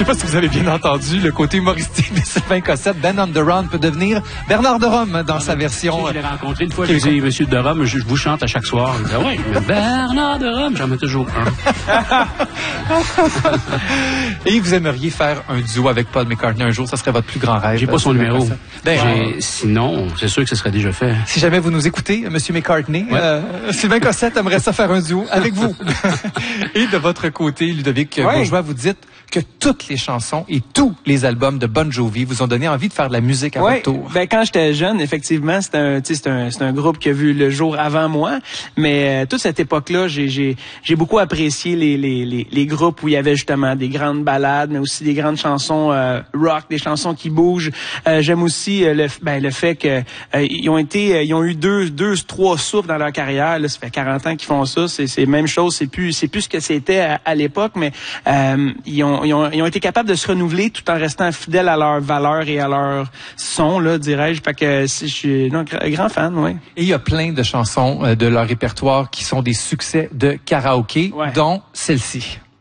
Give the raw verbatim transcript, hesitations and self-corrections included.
sais pas si vous avez bien entendu, le côté humoristique de Sylvain Cossette. Ben on the Run peut devenir Bernard de Rome dans ah, sa version. Je l'ai rencontré une fois, je dis, Monsieur de Rome, je, je vous chante à chaque soir. Il dit, oui, Bernard de Rome, j'en mets toujours un. Et vous aimeriez faire un duo avec Paul McCartney un jour, ça serait votre plus grand rêve. J'ai pas son numéro. Ben, J'ai... Sinon, c'est sûr que ce serait déjà fait. Si jamais vous nous écoutez, Monsieur McCartney, ouais. euh, Sylvain Cossette aimerait ça faire un duo avec vous. Et de votre côté, Ludovic ouais. Bourgeois, vous dites que toutes les chansons et tous les albums de Bon Jovi vous ont donné envie de faire de la musique à ouais. votre tour. Ben quand j'étais jeune, effectivement, c'était un, c'est un, c'est un groupe qui a vu le jour avant moi. Mais euh, toute cette époque-là, j'ai, j'ai, j'ai beaucoup apprécié les, les, les, les groupes où il y avait justement des grandes ballades, mais aussi des grandes chansons euh, rock, des chansons qui bougent. Euh, j'aime aussi euh, le, ben, le fait que euh, ils ont été, euh, ils ont eu deux, deux, trois souffles dans leur carrière. Là, ça fait quarante ans qu'ils font ça. C'est, c'est même chose. C'est plus, c'est plus ce que c'était à, à l'époque, mais euh, ils ont Ils ont, ils ont été capables de se renouveler tout en restant fidèles à leurs valeurs et à leur son, là, dirais-je. Fait que je suis non, grand fan, oui. Et il y a plein de chansons de leur répertoire qui sont des succès de karaoké, ouais. dont celle-ci.